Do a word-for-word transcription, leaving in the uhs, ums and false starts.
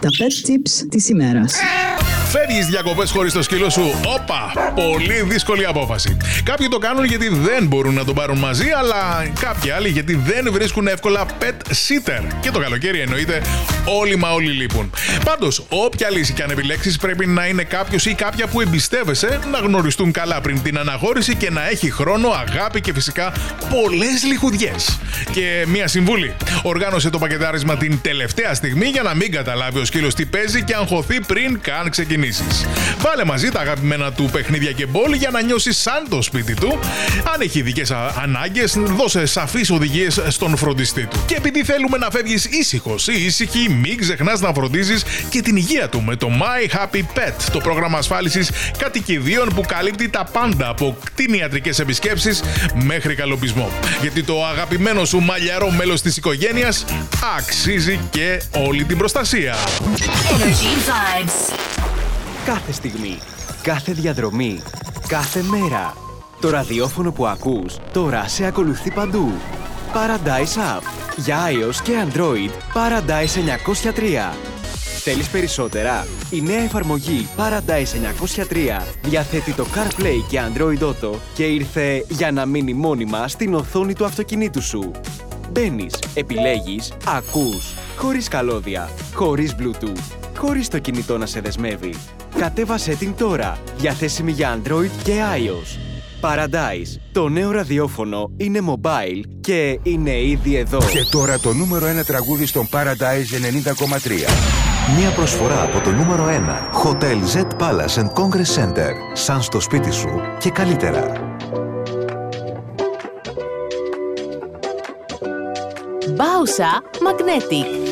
Τα pet tips της ημέρας. Φεύγεις διακοπές χωρίς το σκύλο σου. Όπα! Πολύ δύσκολη απόφαση. Κάποιοι το κάνουν γιατί δεν μπορούν να τον πάρουν μαζί, αλλά κάποιοι άλλοι γιατί δεν βρίσκουν εύκολα pet sitter. Και το καλοκαίρι εννοείται όλοι μα όλοι λείπουν. Πάντως, όποια λύση και αν επιλέξεις, πρέπει να είναι κάποιος ή κάποια που εμπιστεύεσαι, να γνωριστούν καλά πριν την αναχώρηση και να έχει χρόνο, αγάπη και φυσικά πολλές λιχουδιές. Και μία συμβουλή. Οργάνωσε το πακετάρισμα την τελευταία στιγμή για να μην καταλάβει ο σκύλος τι παίζει και αγχωθεί πριν καν ξεκινήσει. Βάλε μαζί τα αγαπημένα του παιχνίδια και μπόλ για να νιώσει σαν το σπίτι του. Αν έχει ειδικές ανάγκες, δώσε σαφείς οδηγίες στον φροντιστή του. Και επειδή θέλουμε να φεύγεις ήσυχος ή ήσυχη, μην ξεχνάς να φροντίζεις και την υγεία του με το My Happy Pet, το πρόγραμμα ασφάλισης κατοικιδίων που καλύπτει τα πάντα από κτηνιατρικές επισκέψεις μέχρι καλοπισμό. Γιατί το αγαπημένο σου μαλλιαρό μέλος της οικογένειας αξίζει και όλη την προστασία. Κάθε στιγμή, κάθε διαδρομή, κάθε μέρα. Το ραδιόφωνο που ακούς τώρα σε ακολουθεί παντού. Paradise App. Για iOS και Android, Paradise εννιακόσια τρία. Θέλεις περισσότερα? Η νέα εφαρμογή Paradise εννιακόσια τρία διαθέτει το CarPlay και Android Auto και ήρθε για να μείνει μόνιμα στην οθόνη του αυτοκινήτου σου. Μπαίνεις, επιλέγεις, ακούς, χωρίς καλώδια, χωρίς Bluetooth, χωρίς το κινητό να σε δεσμεύει. Κατέβασέ την τώρα, διαθέσιμη για Android και iOS. Paradise, το νέο ραδιόφωνο είναι mobile και είναι ήδη εδώ. Και τώρα το νούμερο ένα τραγούδι στον Paradise ενενήντα κόμμα τρία. Μια προσφορά από το νούμερο ένα, Hotel Z Palace and Congress Center. Σαν στο σπίτι σου και καλύτερα. Bausa Magnetic.